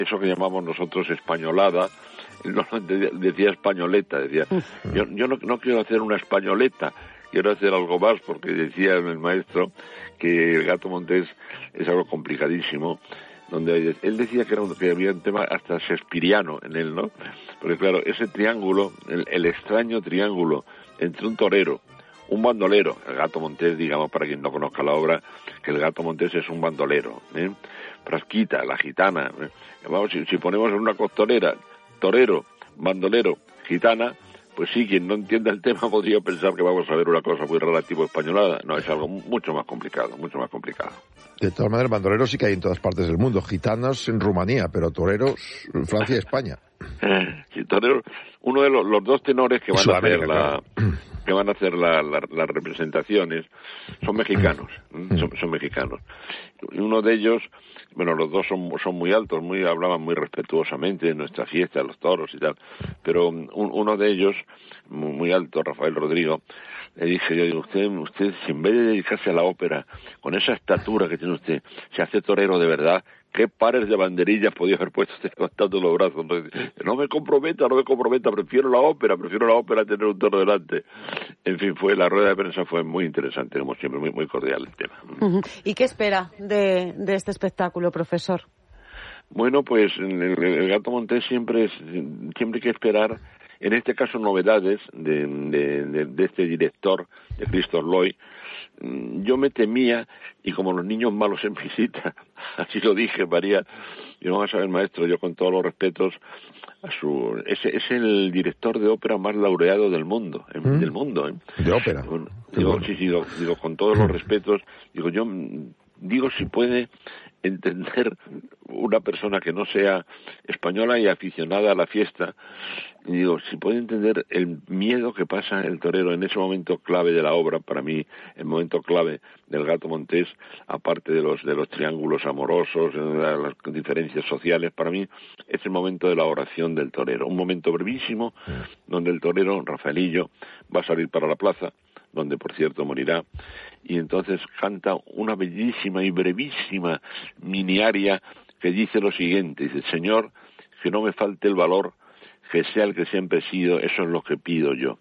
eso que llamamos nosotros españolada, no, decía españoleta, decía, yo no quiero hacer una españoleta, quiero hacer algo más, porque decía el maestro que el gato montés es algo complicadísimo, donde él decía que había un tema hasta shakespeariano en él, ¿no? Porque claro, ese triángulo, el extraño triángulo entre un torero, un bandolero, el gato montés, digamos, para quien no conozca la obra, que el gato montés es un bandolero, Frasquita, la gitana, Vamos, si ponemos en una costonera, torero, bandolero, gitana, pues sí, quien no entienda el tema podría pensar que vamos a ver una cosa muy relativa españolada. No, es algo mucho más complicado, mucho más complicado. De todas maneras, bandoleros sí que hay en todas partes del mundo, gitanos en Rumanía, pero toreros en Francia y España. Sí, toreros, uno de los dos tenores que van a hacer claro. que van a hacer las representaciones son mexicanos, son mexicanos. Y uno de ellos, bueno, los dos son muy altos, hablaban muy respetuosamente de nuestra fiesta, de los toros y tal, pero uno de ellos, muy alto, Rafael Rodrigo, le dije, yo digo, usted si en vez de dedicarse a la ópera, con esa estatura que tiene usted, se hace torero de verdad, ¿qué pares de banderillas podía haber puesto usted levantando los brazos? No me comprometa, prefiero la ópera a tener un toro delante. En fin, la rueda de prensa fue muy interesante, como siempre, muy, muy cordial el tema. ¿Y qué espera de este espectáculo, profesor? Bueno, pues el gato montés siempre hay que esperar, en este caso, novedades de este director, de Christophe Lloyd. Yo me temía, y como los niños malos en visita, así lo dije, María, y vamos a ver, maestro, yo con todos los respetos, es el director de ópera más laureado del mundo, del mundo, ¿De ópera? Digo, con todos los respetos, digo, si puede entender una persona que no sea española y aficionada a la fiesta, y digo, si puede entender el miedo que pasa el torero en ese momento clave de la obra, para mí, el momento clave del gato montés, aparte de los triángulos amorosos, las diferencias sociales, para mí es el momento de la oración del torero, un momento brevísimo, donde el torero, Rafaelillo, va a salir para la plaza, donde por cierto morirá, y entonces canta una bellísima y brevísima mini aria que dice lo siguiente, dice, Señor, que no me falte el valor, que sea el que siempre he sido, eso es lo que pido yo.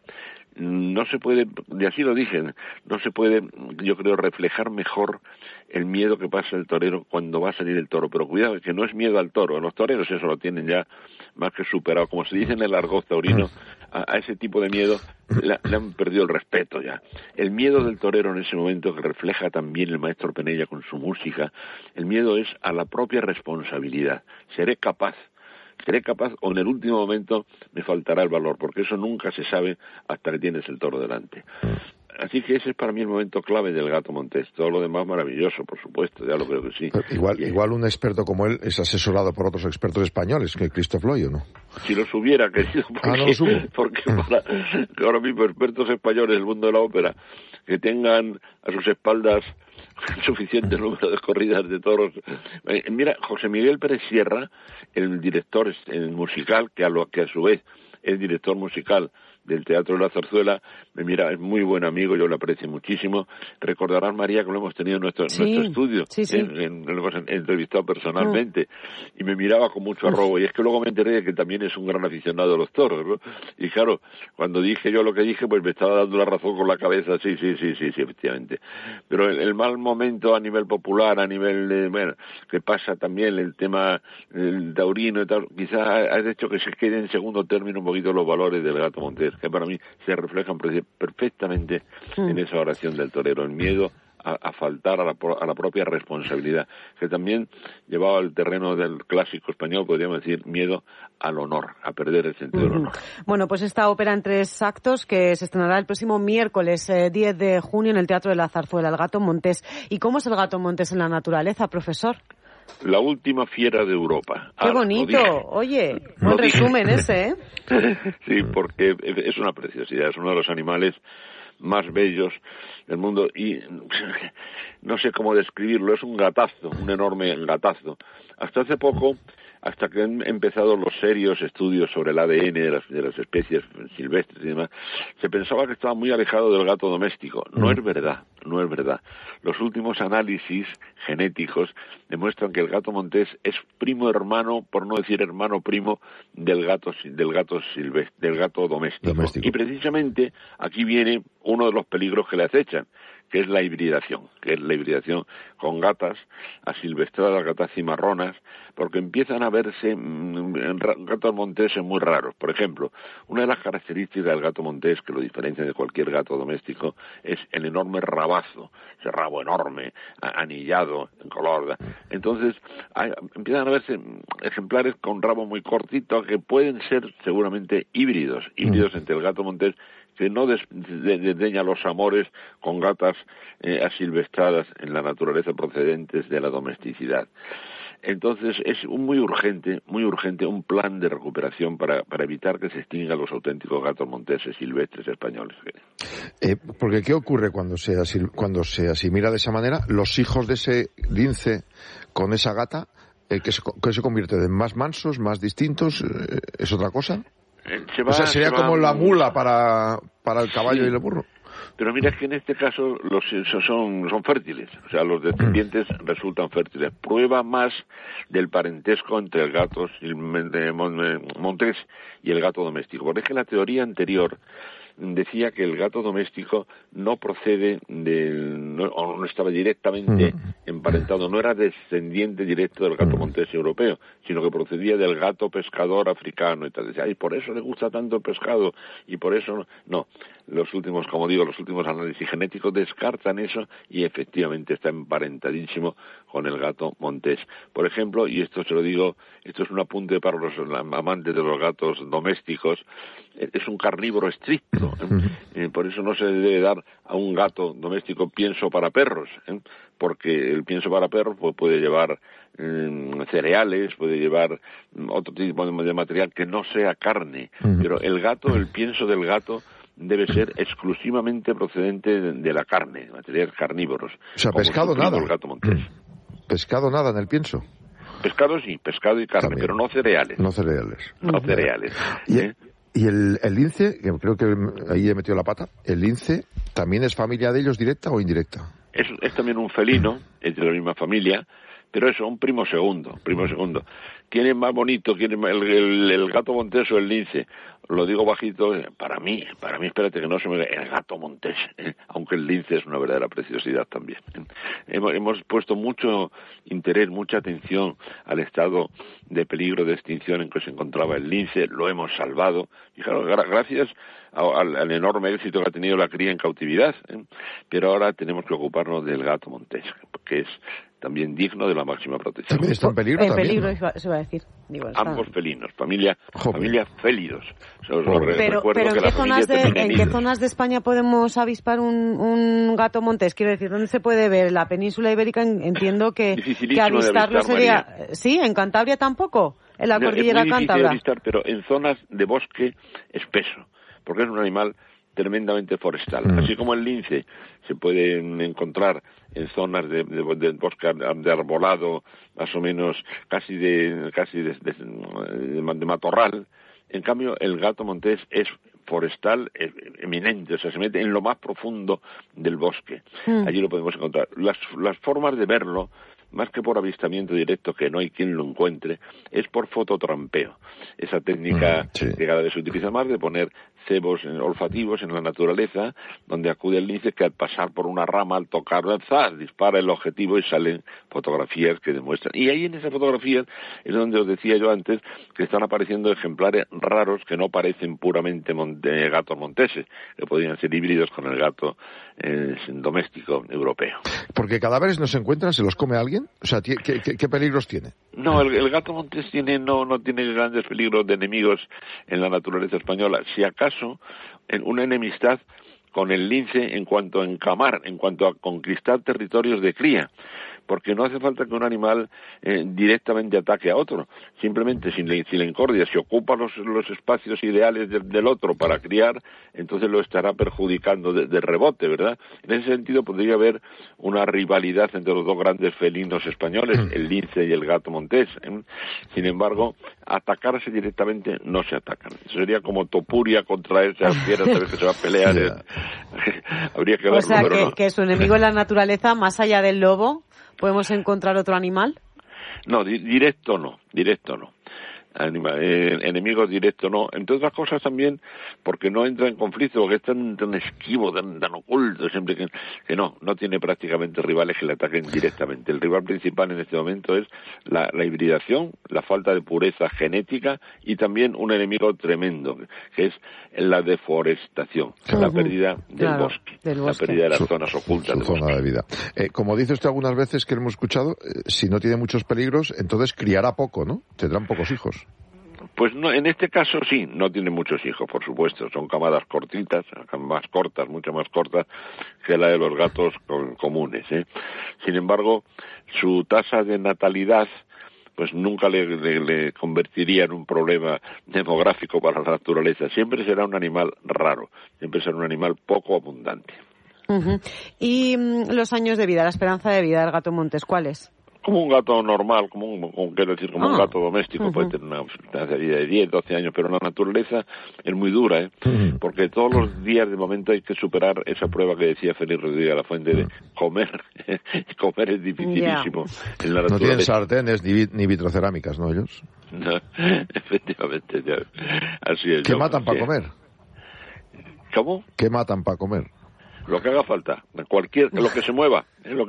No se puede, y así lo dije, no se puede, yo creo, reflejar mejor el miedo que pasa el torero cuando va a salir el toro, pero cuidado, que no es miedo al toro, los toreros eso lo tienen ya más que superado, como se dice en el argot taurino, a ese tipo de miedo le han perdido el respeto ya. El miedo del torero en ese momento, que refleja también el maestro Penella con su música, el miedo es a la propia responsabilidad. Seré capaz o en el último momento me faltará el valor, porque eso nunca se sabe hasta que tienes el toro delante. Así que ese es para mí el momento clave del gato montés. Todo lo demás maravilloso, por supuesto, ya lo creo que sí. Igual un experto como él es asesorado por otros expertos españoles, que Christophe Lloyd, ¿o no? Si los hubiera querido, porque ahora mismo expertos españoles del mundo de la ópera que tengan a sus espaldas suficiente número de corridas de toros. Mira, José Miguel Pérez Sierra, el director musical, que a su vez es director musical del Teatro de la Zarzuela, es muy buen amigo, yo lo aprecio muchísimo. Recordarás, María, que lo hemos tenido en nuestro estudio, lo hemos entrevistado personalmente, y me miraba con mucho arrobo, y es que luego me enteré de que también es un gran aficionado a los toros, ¿no? Y claro, cuando dije yo lo que dije, pues me estaba dando la razón con la cabeza, sí, efectivamente. Pero el mal momento a nivel popular, a nivel de, que pasa también el tema el taurino y tal, quizás ha hecho que se quede en segundo término un poquito los valores del gato montés, que para mí se reflejan perfectamente en esa oración del torero, el miedo a faltar a la propia responsabilidad, que también llevaba al terreno del clásico español, podríamos decir, miedo al honor, a perder el sentido del honor. Bueno, pues esta ópera en 3 actos que se estrenará el próximo miércoles 10 de junio en el Teatro de la Zarzuela, el gato montés. ¿Y cómo es el gato montés en la naturaleza, profesor? La última fiera de Europa. ¡Qué bonito! Oye, buen resumen ese, ¿eh? Sí, porque es una preciosidad, es uno de los animales más bellos del mundo y no sé cómo describirlo, es un gatazo, un enorme gatazo. Hasta hace poco hasta que han empezado los serios estudios sobre el ADN de las especies silvestres y demás, se pensaba que estaba muy alejado del gato doméstico. No es verdad. Los últimos análisis genéticos demuestran que el gato montés es primo hermano, por no decir hermano primo, del gato silvestre, del gato doméstico. Y precisamente aquí viene uno de los peligros que le acechan, que es la hibridación con gatas asilvestradas, gatas cimarronas, porque empiezan a verse gatos monteses muy raros. Por ejemplo, una de las características del gato montés que lo diferencia de cualquier gato doméstico es el enorme rabazo, ese rabo enorme, anillado, en color. Entonces, empiezan a verse ejemplares con rabo muy cortito que pueden ser seguramente híbridos entre el gato montés, que no desdeña los amores con gatas asilvestradas en la naturaleza procedentes de la domesticidad. Entonces es muy urgente un plan de recuperación para evitar que se extingan los auténticos gatos monteses silvestres españoles. Porque ¿qué ocurre cuando se asimila de esa manera? Los hijos de ese lince con esa gata, que se convierten en más mansos, más distintos, ¿es otra cosa? Sería como la mula para el caballo y el burro. Pero mira que en este caso son fértiles, o sea, los descendientes resultan fértiles. Prueba más del parentesco entre el gato montés y el gato doméstico. Porque es que la teoría anterior decía que el gato doméstico no procede no estaba directamente emparentado, no era descendiente directo del gato montés europeo, sino que procedía del gato pescador africano y tal. Decía, y por eso le gusta tanto el pescado, y por eso no. Los últimos análisis genéticos descartan eso y efectivamente está emparentadísimo con el gato montés. Por ejemplo, y esto se lo digo, esto es un apunte para los amantes de los gatos domésticos, es un carnívoro estricto, por eso no se debe dar a un gato doméstico pienso para perros, porque el pienso para perros pues, puede llevar cereales, puede llevar otro tipo de material que no sea carne, pero el pienso del gato debe ser exclusivamente procedente de la carne, materiales carnívoros. O sea, pescado nada. El gato montés. Pescado nada en el pienso. Pescado sí, pescado y carne, también. Pero no cereales. No cereales. No cereales. Y el lince, que creo que ahí he metido la pata, ¿el lince también es familia de ellos directa o indirecta? Es también un felino, es de la misma familia, pero eso, un primo segundo. ¿Quién es más bonito? ¿Quién es el gato montés o el lince? Lo digo bajito, para mí, espérate que no se me el gato montés, aunque el lince es una verdadera preciosidad también. Hemos puesto mucho interés, mucha atención al estado de peligro de extinción en que se encontraba el lince, lo hemos salvado, y claro, gracias al enorme éxito que ha tenido la cría en cautividad, pero ahora tenemos que ocuparnos del gato montés, que es también digno de la máxima protección. ¿También está en peligro? En peligro, se va a decir. Ambos felinos, familia félidos. Pero ¿en qué zonas de España podemos avispar un gato montés? Quiero decir, ¿dónde se puede ver? En la península ibérica entiendo que avistarlo sería... María. ¿Sí? ¿En Cantabria tampoco? ¿En la cordillera cántabra? Avistar, pero en zonas de bosque espeso, porque es un animal tremendamente forestal. Así como el lince se puede encontrar en zonas de bosque de arbolado, más o menos casi de matorral. En cambio, el gato montés es forestal eminente, o sea, se mete en lo más profundo del bosque. Allí lo podemos encontrar. Las formas de verlo, más que por avistamiento directo, que no hay quien lo encuentre, es por fototrampeo. Esa técnica que cada vez se utiliza más de poner cebos olfativos en la naturaleza, donde acude el lince que al pasar por una rama, al tocarla, dispara el objetivo y salen fotografías que demuestran. Y ahí en esas fotografías es donde os decía yo antes que están apareciendo ejemplares raros que no parecen puramente gatos monteses, que podrían ser híbridos con el gato doméstico europeo. Porque cadáveres no se encuentran, ¿se los come alguien? O sea, ¿qué peligros tiene? No, el gato montés no tiene grandes peligros de enemigos en la naturaleza española. Si acaso en una enemistad con el lince en cuanto a encamar, en cuanto a conquistar territorios de cría, porque no hace falta que un animal directamente ataque a otro. Simplemente si la incordia se ocupa los espacios ideales del otro para criar, entonces lo estará perjudicando de rebote, ¿verdad? En ese sentido podría haber una rivalidad entre los dos grandes felinos españoles, el lince y el gato montés. Sin embargo, atacarse directamente no se atacan. Eso sería como Topuria contra esa fiera, sabes que se va a pelear. Habría que verlo, o sea, pero no. Que su enemigo en la naturaleza, más allá del lobo, ¿podemos encontrar otro animal? No, directo no. Enemigos directos no, entre otras cosas también porque no entra en conflicto, porque es tan esquivo, tan oculto, siempre que no tiene prácticamente rivales que le ataquen directamente. El rival principal en este momento es la hibridación, la falta de pureza genética y también un enemigo tremendo, que es la deforestación, la pérdida del bosque, la pérdida de las zonas ocultas del zona de vida. Como dice usted algunas veces que lo hemos escuchado, si no tiene muchos peligros, entonces criará poco, ¿no? Tendrán pocos hijos. Pues no, en este caso sí, no tiene muchos hijos, por supuesto. Son camadas cortitas, más cortas, mucho más cortas que la de los gatos comunes. Sin embargo, su tasa de natalidad pues nunca le convertiría en un problema demográfico para la naturaleza. Siempre será un animal raro, siempre será un animal poco abundante. Uh-huh. ¿Y los años de vida, la esperanza de vida del gato montés, cuál es? Como un gato normal, como un gato doméstico, puede tener una esperanza de vida de 10, 12 años, pero la naturaleza es muy dura, porque todos los días de momento hay que superar esa prueba que decía Félix Rodríguez la Fuente de comer. Comer es dificilísimo en la naturaleza. No tienen sartenes ni vitrocerámicas, ¿no, ellos? No, efectivamente, ya. Así es. ¿Qué matan para comer? ¿Cómo? ¿Qué matan para comer? Lo que haga falta, lo que se mueva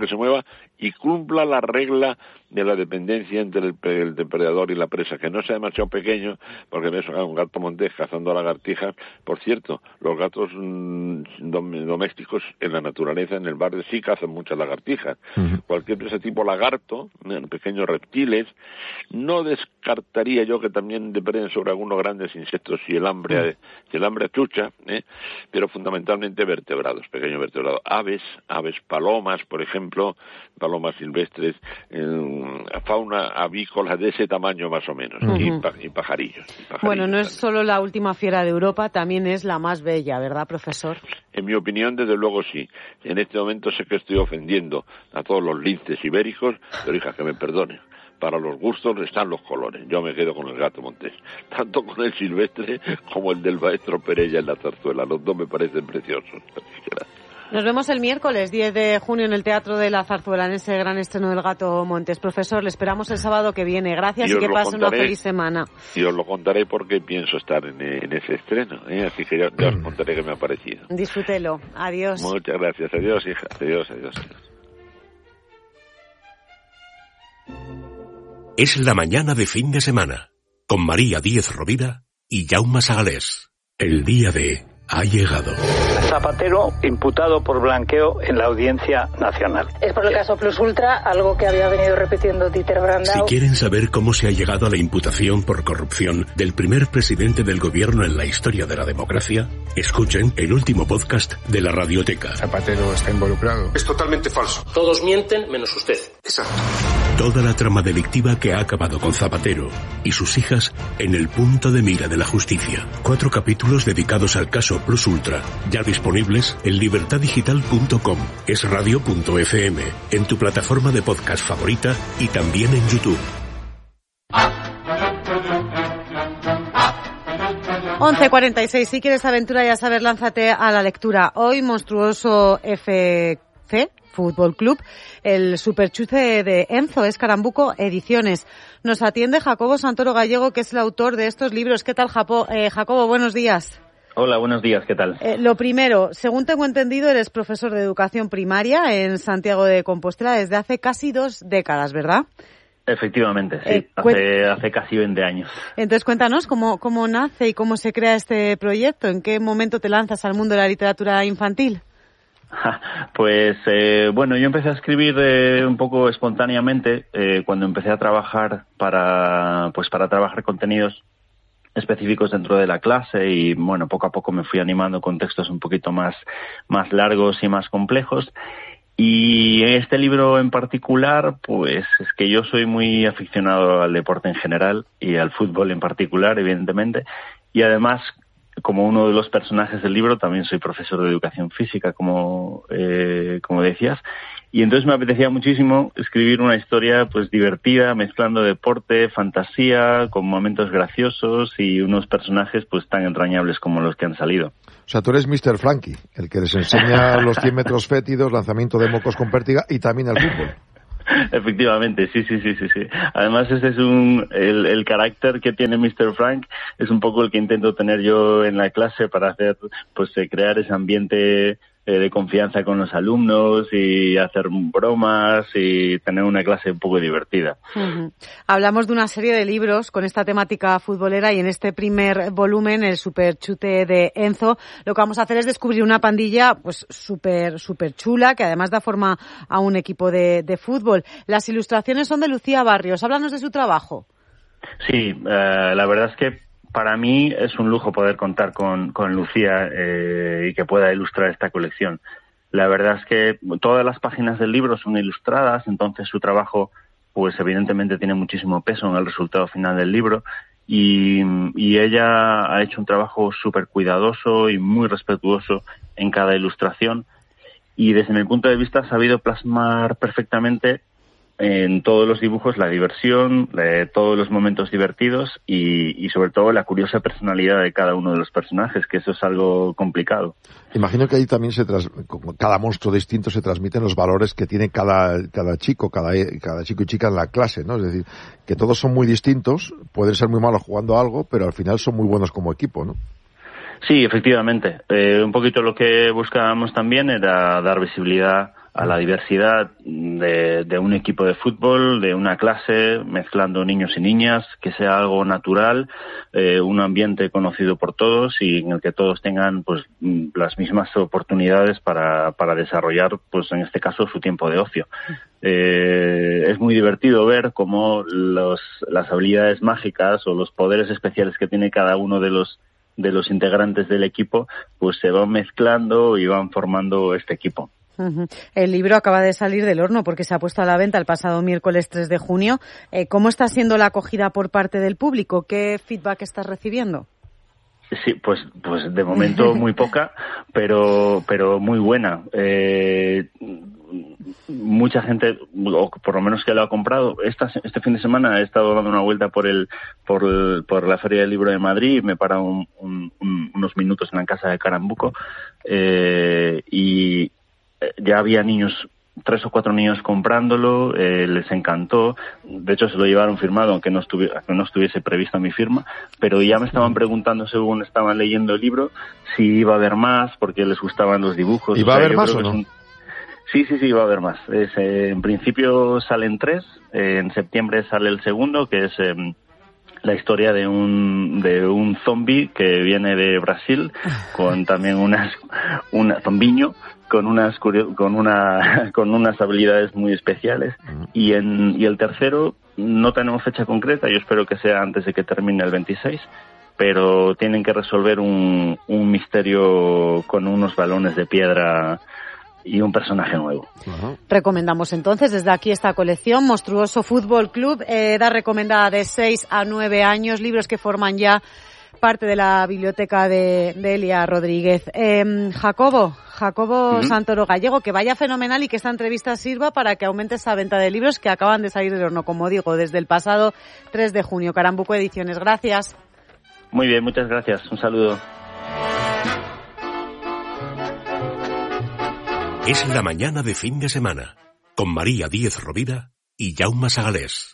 y cumpla la regla de la dependencia entre el depredador y la presa, que no sea demasiado pequeño, porque ves un gato montés cazando lagartijas. Por cierto, los gatos domésticos en la naturaleza, en el barrio, sí cazan muchas lagartijas. Cualquier presa tipo lagarto, pequeños reptiles, no descartaría yo que también depreden sobre algunos grandes insectos si el hambre achucha, pero fundamentalmente vertebrados, pequeños vertebrados, aves, palomas, por ejemplo, palomas silvestres, fauna avícola de ese tamaño más o menos, y pajarillos. Bueno, no es solo la última fiera de Europa, también es la más bella, ¿verdad, profesor? En mi opinión, desde luego sí. En este momento sé que estoy ofendiendo a todos los linces ibéricos, pero hija, que me perdone. Para los gustos están los colores. Yo me quedo con el gato montés, tanto con el silvestre como el del maestro Perella en la zarzuela. Los dos me parecen preciosos. Nos vemos el miércoles 10 de junio en el Teatro de la Zarzuela, en ese gran estreno del Gato Montés. Profesor, le esperamos el sábado que viene. Gracias y que pase una feliz semana. Y os lo contaré porque pienso estar en ese estreno, así que ya os contaré qué me ha parecido. Disfrútelo. Adiós. Muchas gracias. Adiós, hija. Adiós. Es la mañana de fin de semana, con María Díez Rovira y Jaume Sagalés. El día de ha llegado. Zapatero imputado por blanqueo en la Audiencia Nacional. Es por el caso Plus Ultra, algo que había venido repitiendo Dieter Brandau. Si quieren saber cómo se ha llegado a la imputación por corrupción del primer presidente del gobierno en la historia de la democracia, escuchen el último podcast de la Radioteca. Zapatero está involucrado. Es totalmente falso. Todos mienten menos usted. Exacto. Toda la trama delictiva que ha acabado con Zapatero y sus hijas en el punto de mira de la justicia. 4 capítulos dedicados al caso Plus Ultra, ya disponibles en libertadigital.com, esradio.fm, en tu plataforma de podcast favorita y también en YouTube. 11:46. Si quieres aventura, ya sabes, lánzate a la lectura. Hoy, Monstruoso FC Fútbol Club, el superchuce de Enzo, es Carambuco Ediciones. Nos atiende Jacobo Santoro Gallego, que es el autor de estos libros. ¿Qué tal, Jacobo? Buenos días. Hola, buenos días, ¿qué tal? Lo primero, según tengo entendido, eres profesor de educación primaria en Santiago de Compostela desde hace casi 2 décadas, ¿verdad? Efectivamente, sí, hace casi 20 años. Entonces, cuéntanos cómo nace y cómo se crea este proyecto. ¿En qué momento te lanzas al mundo de la literatura infantil? Pues, bueno, yo empecé a escribir un poco espontáneamente cuando empecé a trabajar para trabajar contenidos específicos dentro de la clase y, bueno, poco a poco me fui animando con textos un poquito más largos y más complejos. Y en este libro en particular, pues es que yo soy muy aficionado al deporte en general y al fútbol en particular, evidentemente, y además, como uno de los personajes del libro, también soy profesor de educación física, como decías, y entonces me apetecía muchísimo escribir una historia pues divertida, mezclando deporte, fantasía, con momentos graciosos y unos personajes pues tan entrañables como los que han salido. O sea, tú eres Mr. Frankie, el que les enseña los 100 metros fétidos, lanzamiento de mocos con pértiga y también el fútbol. Efectivamente, sí. Además, ese es el carácter que tiene Mr. Frank, es un poco el que intento tener yo en la clase para hacer, pues, crear ese ambiente de confianza con los alumnos y hacer bromas y tener una clase un poco divertida. Uh-huh. Hablamos de una serie de libros con esta temática futbolera y en este primer volumen, el Superchute de Enzo, lo que vamos a hacer es descubrir una pandilla pues súper chula que además da forma a un equipo de fútbol. Las ilustraciones son de Lucía Barrios. Háblanos de su trabajo. Sí, la verdad es que para mí es un lujo poder contar con Lucía y que pueda ilustrar esta colección. La verdad es que todas las páginas del libro son ilustradas, entonces su trabajo, pues evidentemente tiene muchísimo peso en el resultado final del libro y ella ha hecho un trabajo súper cuidadoso y muy respetuoso en cada ilustración y desde mi punto de vista ha sabido plasmar perfectamente en todos los dibujos la diversión, todos los momentos divertidos y sobre todo la curiosa personalidad de cada uno de los personajes, que eso es algo complicado. Imagino que ahí también cada monstruo distinto se transmiten los valores que tiene cada chico, cada chico y chica en la clase, ¿no? Es decir, que todos son muy distintos, pueden ser muy malos jugando a algo, pero al final son muy buenos como equipo, ¿no? Sí, efectivamente. Un poquito lo que buscábamos también era dar visibilidad a la diversidad de un equipo de fútbol, de una clase, mezclando niños y niñas, que sea algo natural, un ambiente conocido por todos y en el que todos tengan pues las mismas oportunidades para desarrollar, pues en este caso, su tiempo de ocio. Es muy divertido ver cómo las habilidades mágicas o los poderes especiales que tiene cada uno de los integrantes del equipo, pues se van mezclando y van formando este equipo. Uh-huh. El libro acaba de salir del horno porque se ha puesto a la venta el pasado miércoles 3 de junio. ¿Cómo está siendo la acogida por parte del público? ¿Qué feedback estás recibiendo? Sí, pues de momento muy poca, pero muy buena. Mucha gente, o por lo menos que lo ha comprado. Este fin de semana he estado dando una vuelta por la Feria del Libro de Madrid y me he parado unos minutos en la casa de Carambuco y ya había 3 o 4 niños comprándolo, les encantó, de hecho se lo llevaron firmado aunque no estuviese prevista mi firma, pero ya me estaban preguntando según estaban leyendo el libro si iba a haber más porque les gustaban los dibujos. ¿Y va a haber más o no? Sí, va a haber más. En principio salen 3, en septiembre sale el segundo, que es la historia de un zombie que viene de Brasil con también un zombiño con unas habilidades muy especiales y el tercero no tenemos fecha concreta, yo espero que sea antes de que termine el 26, pero tienen que resolver un misterio con unos balones de piedra y un personaje nuevo. Uh-huh. Recomendamos entonces desde aquí esta colección, Monstruoso Fútbol Club, edad recomendada de 6 a 9 años, libros que forman ya parte de la biblioteca de Elia Rodríguez. Jacobo uh-huh. Santoro Gallego, que vaya fenomenal y que esta entrevista sirva para que aumente esa venta de libros que acaban de salir del horno, como digo, desde el pasado 3 de junio. Carambuco Ediciones, gracias. Muy bien, muchas gracias. Un saludo. Es la mañana de fin de semana, con María Díez Rovira y Jaume Sagalés.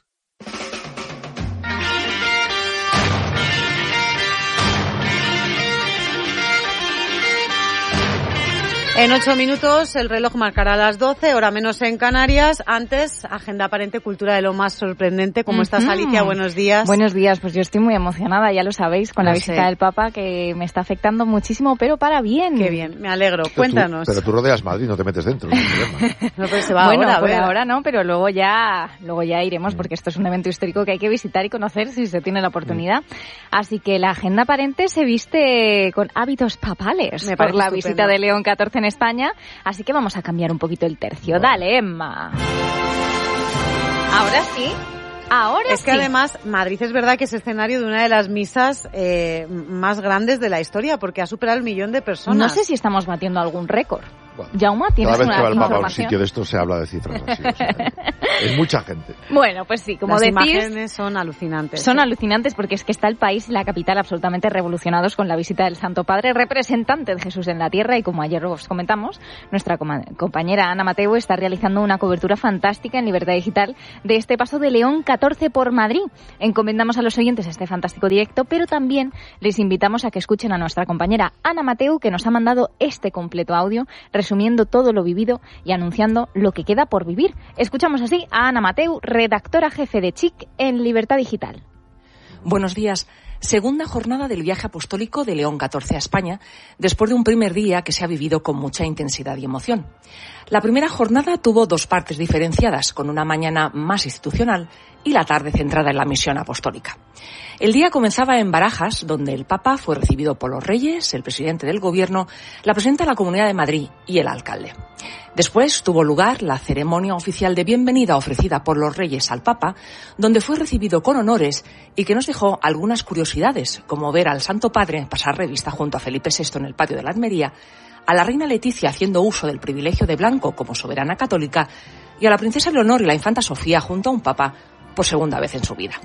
En 8 minutos el reloj marcará las 12, hora menos en Canarias. Antes, agenda aparente, cultura de lo más sorprendente. ¿Cómo estás, Alicia? Buenos días. Buenos días, pues yo estoy muy emocionada, ya lo sabéis, con la visita del Papa, que me está afectando muchísimo, pero para bien. Qué bien, me alegro. Cuéntanos. Pero tú rodeas Madrid, no te metes dentro, no hay problema. No, pero se va ahora, por ahora no, pero luego ya iremos, porque esto es un evento histórico que hay que visitar y conocer si se tiene la oportunidad. Así que la agenda aparente se viste con hábitos papales por la visita de León XIV en España, así que vamos a cambiar un poquito el tercio. Bueno. Dale, Emma. Ahora sí. Es que además Madrid es verdad que es escenario de una de las misas más grandes de la historia, porque ha superado 1 millón de personas. No sé si estamos batiendo algún récord. Bueno, Jaume, ¿tienes cada vez que va el Papa a un información? sitio de esto se habla de cifras así, o sea, es mucha gente. Bueno, pues sí, como las decís... Las imágenes son alucinantes. Son alucinantes porque es que está el país y la capital absolutamente revolucionados con la visita del Santo Padre, representante de Jesús en la tierra, y como ayer os comentamos, nuestra compañera Ana Mateu está realizando una cobertura fantástica en Libertad Digital de este paso de León XIV por Madrid. Encomendamos a los oyentes este fantástico directo, pero también les invitamos a que escuchen a nuestra compañera Ana Mateu, que nos ha mandado este completo audio resumiendo todo lo vivido y anunciando lo que queda por vivir. Escuchamos así a Ana Mateu, redactora jefe de CHIC en Libertad Digital. Buenos días. Segunda jornada del viaje apostólico de León XIV a España, después de un primer día que se ha vivido con mucha intensidad y emoción. La primera jornada tuvo 2 partes diferenciadas, con una mañana más institucional y la tarde centrada en la misión apostólica. El día comenzaba en Barajas, donde el Papa fue recibido por los reyes, el presidente del Gobierno, la presidenta de la Comunidad de Madrid y el alcalde. Después tuvo lugar la ceremonia oficial de bienvenida ofrecida por los reyes al Papa, donde fue recibido con honores y que nos dejó algunas curiosidades, como ver al Santo Padre pasar revista junto a Felipe VI en el patio de la Almería, a la reina Leticia haciendo uso del privilegio de blanco como soberana católica y a la princesa Leonor y la infanta Sofía junto a un Papa por segunda vez en su vida.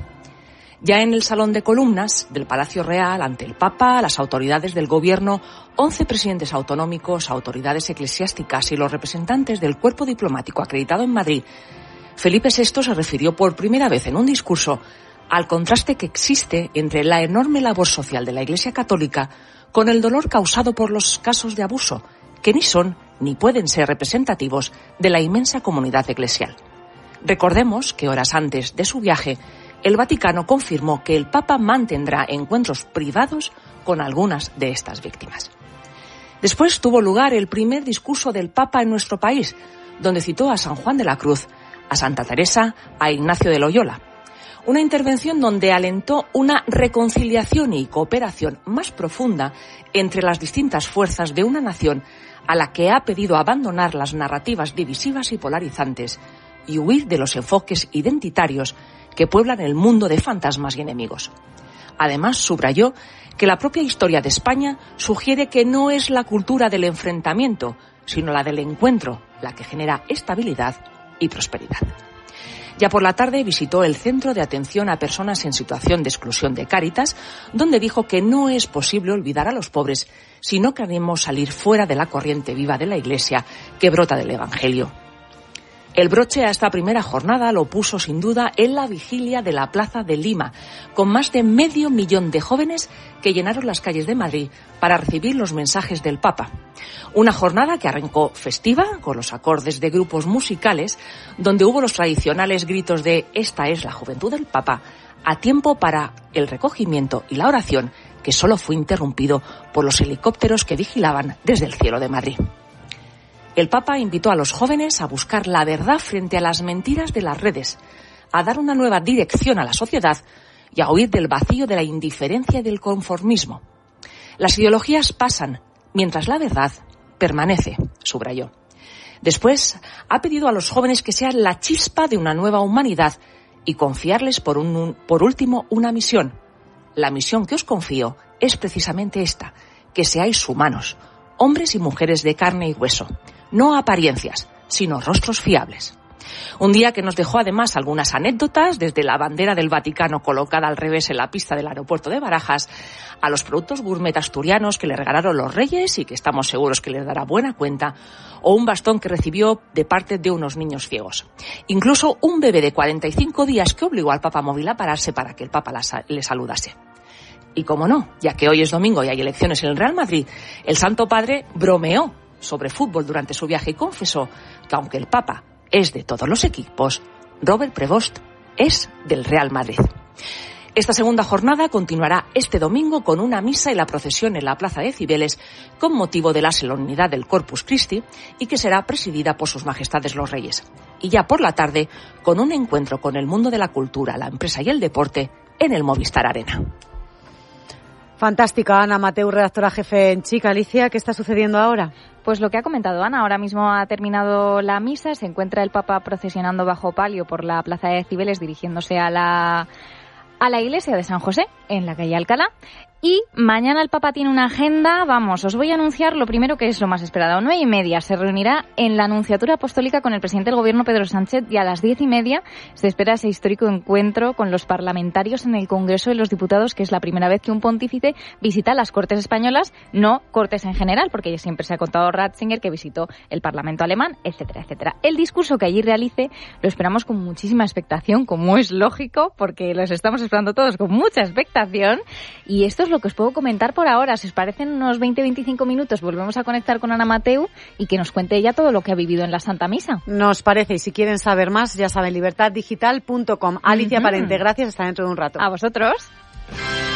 Ya en el salón de columnas del Palacio Real, ante el Papa, las autoridades del Gobierno, 11 presidentes autonómicos, autoridades eclesiásticas y los representantes del cuerpo diplomático acreditado en Madrid, Felipe VI se refirió por primera vez en un discurso al contraste que existe entre la enorme labor social de la Iglesia Católica con el dolor causado por los casos de abuso, que ni son ni pueden ser representativos de la inmensa comunidad eclesial. Recordemos que horas antes de su viaje, el Vaticano confirmó que el Papa mantendrá encuentros privados con algunas de estas víctimas. Después tuvo lugar el primer discurso del Papa en nuestro país, donde citó a San Juan de la Cruz, a Santa Teresa, a Ignacio de Loyola. Una intervención donde alentó una reconciliación y cooperación más profunda entre las distintas fuerzas de una nación a la que ha pedido abandonar las narrativas divisivas y polarizantes y huir de los enfoques identitarios que pueblan el mundo de fantasmas y enemigos. Además, subrayó que la propia historia de España sugiere que no es la cultura del enfrentamiento, sino la del encuentro, la que genera estabilidad y prosperidad. Ya por la tarde visitó el Centro de Atención a Personas en Situación de Exclusión de Cáritas, donde dijo que no es posible olvidar a los pobres si no queremos salir fuera de la corriente viva de la Iglesia que brota del Evangelio. El broche a esta primera jornada lo puso sin duda en la vigilia de la Plaza de Lima, con más de 500.000 de jóvenes que llenaron las calles de Madrid para recibir los mensajes del Papa. Una jornada que arrancó festiva, con los acordes de grupos musicales, donde hubo los tradicionales gritos de «Esta es la juventud del Papa», a tiempo para el recogimiento y la oración, que solo fue interrumpido por los helicópteros que vigilaban desde el cielo de Madrid. El Papa invitó a los jóvenes a buscar la verdad frente a las mentiras de las redes, a dar una nueva dirección a la sociedad y a huir del vacío de la indiferencia y del conformismo. Las ideologías pasan, mientras la verdad permanece, subrayó. Después, ha pedido a los jóvenes que sean la chispa de una nueva humanidad y confiarles por último una misión. La misión que os confío es precisamente esta, que seáis humanos, hombres y mujeres de carne y hueso, no apariencias, sino rostros fiables. Un día que nos dejó además algunas anécdotas, desde la bandera del Vaticano colocada al revés en la pista del aeropuerto de Barajas, a los productos gourmet asturianos que le regalaron los reyes y que estamos seguros que les dará buena cuenta, o un bastón que recibió de parte de unos niños ciegos. Incluso un bebé de 45 días que obligó al Papa Móvil a pararse para que el Papa le saludase. Y como no, ya que hoy es domingo y hay elecciones en el Real Madrid, el Santo Padre bromeó sobre fútbol durante su viaje y confesó que aunque el Papa es de todos los equipos, Robert Prevost es del Real Madrid. Esta segunda jornada continuará este domingo con una misa y la procesión en la Plaza de Cibeles con motivo de la solemnidad del Corpus Christi y que será presidida por sus majestades los reyes. Y ya por la tarde con un encuentro con el mundo de la cultura, la empresa y el deporte en el Movistar Arena. Fantástica, Ana Mateu, redactora jefe en CHIC. Alicia, ¿qué está sucediendo ahora? Pues lo que ha comentado Ana, ahora mismo ha terminado la misa, se encuentra el Papa procesionando bajo palio por la Plaza de Cibeles dirigiéndose a la iglesia de San José, en la calle Alcalá. Y mañana el Papa tiene una agenda, os voy a anunciar lo primero que es lo más esperado. 9:30 se reunirá en la Nunciatura Apostólica con el presidente del Gobierno, Pedro Sánchez, y a las 10:30 se espera ese histórico encuentro con los parlamentarios en el Congreso de los Diputados, que es la primera vez que un pontífice visita las Cortes españolas, no Cortes en general, porque siempre se ha contado Ratzinger que visitó el Parlamento alemán, etcétera, etcétera. El discurso que allí realice lo esperamos con muchísima expectación, como es lógico, porque los estamos esperando todos con mucha expectación, y esto es lo que os puedo comentar por ahora. Si os parecen unos 20-25 minutos, volvemos a conectar con Ana Mateu y que nos cuente ella todo lo que ha vivido en la Santa Misa. Nos parece, y si quieren saber más, ya saben, libertaddigital.com. Alicia Parente, gracias, hasta dentro de un rato. A vosotros.